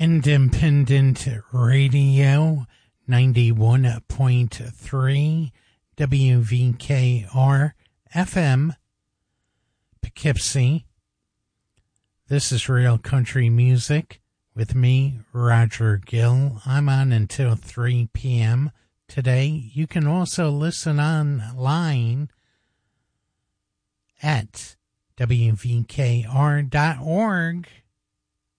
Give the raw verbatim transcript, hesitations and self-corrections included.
Independent Radio ninety-one point three W V K R F M Poughkeepsie. This is Real Country Music with me, Roger Gill. I'm on until three p.m. today. You can also listen online at W V K R dot org.